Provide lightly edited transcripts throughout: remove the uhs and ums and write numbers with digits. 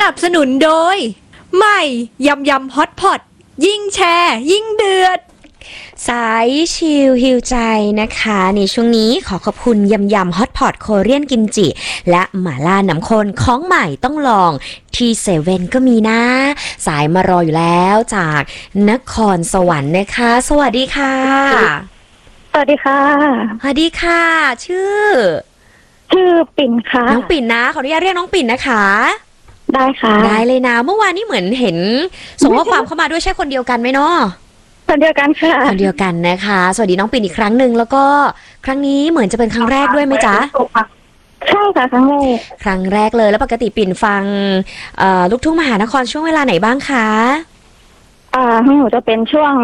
นับสนุนโดยใหม่ยำยำฮอตพอตยิ่งแชร์ยิ่งเดือดสายชิลฮิวใจนะคะในช่วงนี้ขอขอบคุณยำยำฮอตพอตโคเรียนกิมจิและหม่าล่าน้ำข้นของใหม่ต้องลองที่เซเว่นก็มีนะสายมารออยู่แล้วจากนครสวรรค์นะคะสวัสดีค่ะสวัสดีค่ะสวัสดีค่ะชื่อปิ่นค่ะน้องปิ่นนะขออนุญาตเรียกน้องปิ่นนะคะได้ค่ะได้เลยนะเมื่อวานนี้เหมือนเห็นส่งข้อความเข้ามาด้วยใช่คนเดียวกันไหมเนาะคนเดียวกันค่ะคนเดียวกันนะคะสวัสดีน้องปิ่นอีกครั้งหนึ่งแล้วก็ครั้งนี้เหมือนจะเป็นครั้งแรกด้วยไหมจ๊ะใช่ค่ะครั้งแรกเลยแล้วปกติปิ่นฟังลูกทุ่งมหานครช่วงเวลาไหนบ้างคะให้หนูจะเป็นช่วง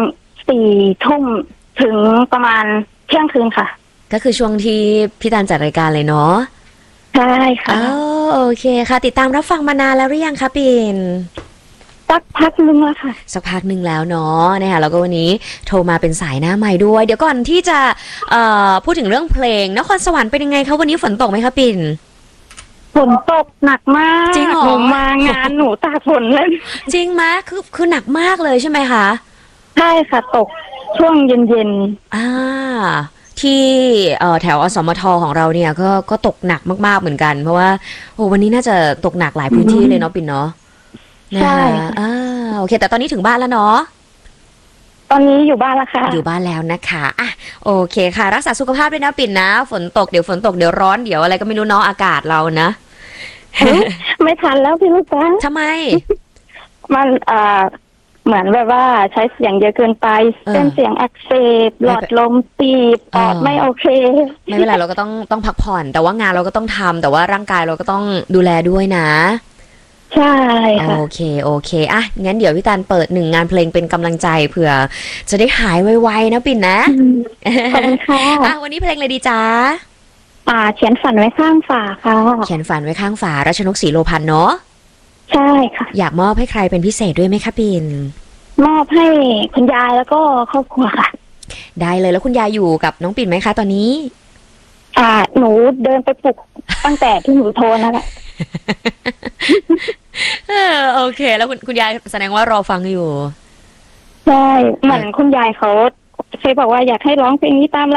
4 ทุ่มถึงประมาณเที่ยงคืนค่ะก็คือช่วงที่พี่ตาลจัดรายการเลยเนาะใช่ค่ะโอเคค่ะติดตามรับฟังมานานแล้วหรือยังคะปิ่นสักพักนึงแล้วค่ะสักพักนึงแล้วเนาะนะคะแล้วก็วันนี้โทรมาเป็นสายหน้าใหม่ด้วยเดี๋ยวก่อนที่จะพูดถึงเรื่องเพลงนครสวรรค์เป็นยังไงคะวันนี้ฝนตกไหมคะปิ่นฝนตกหนักมากจริงเหรอหนูมางานหนูตากฝนเลยจริงไหมคือหนักมากเลยใช่ไหมคะใช่ค่ะตกช่วงเย็นที่แถวอสมทของเราเนี่ยก็ตกหนักมากๆเหมือนกันเพราะว่าวันนี้น่าจะตกหนักหลายพื้นที่เลยเนาะปิ่นเนาะใช่โอเคแต่ตอนนี้ถึงบ้านแล้วเนาะตอนนี้อยู่บ้านแล้วค่ะอยู่บ้านแล้วนะคะโอเคค่ะรักษาสุขภาพด้วยนะปิ่นนะฝนตกเดี๋ยวฝนตกเดี๋ยวร้อนเดี๋ยวอะไรก็ไม่รู้เนาะอากาศเรานะไม่ทันแล้วพี่ลูกจ้าทำไมมันเหมือนแบบว่าใช้เสียงเยอะเกินไปเส้นเสียงอักเสบหลอดลมตีบปอดไม่โอเคไม่เป็นไรเราก็ต้องพักผ่อนแต่ว่างานเราก็ต้องทำแต่ว่าร่างกายเราก็ต้องดูแลด้วยนะใช่ค่ะโอเคงั้นเดี๋ยวพี่ตาลเปิด1งานเพลงเป็นกำลังใจเผื่อจะได้หายไวๆนะปิ่นนะขอบคุณค่ะวันนี้เพลงอะไรดีจ๊ะเขียนฝันไว้ข้างฝาค่ะเขียนฝันไว้ข้างฝารัชนกศรีโลพันธ์เนาะใช่ค่ะอยากมอบให้ใครเป็นพิเศษด้วยไหมคะปิ่นมอบให้คุณยายแล้วก็ครอบครัวค่ะได้เลยแล้วคุณยายอยู่กับน้องปิ่นไหมคะตอนนี้หนูเดินไปปลุกตั้งแต่ที่หนูโทรนั่นแหละโอเคแล้วคุณยายแสดงว่ารอฟังอยู่ใช่เหมือนคุณยายเขาเคยบอกว่าอยากให้ร้องเพลงนี้ตาม